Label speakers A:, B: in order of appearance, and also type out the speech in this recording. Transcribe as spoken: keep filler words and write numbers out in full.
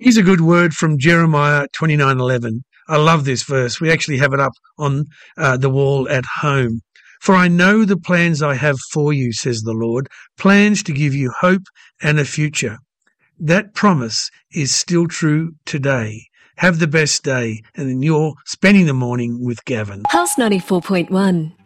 A: Here's a good word from Jeremiah twenty-nine eleven. I love this verse. We actually have it up on uh, the wall at home. For I know the plans I have for you, says the Lord, plans to give you hope and a future. That promise is still true today. Have the best day, and then you're spending the morning with Gavin.
B: Pulse ninety-four point one.